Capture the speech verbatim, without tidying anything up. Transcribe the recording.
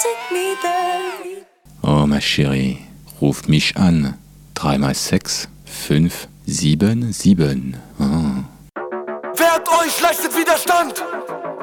Oh, ma Chérie, ruft mich an. drei mal sechs, fünf, sieben, sieben. Oh. Wehrt euch, leistet Widerstand!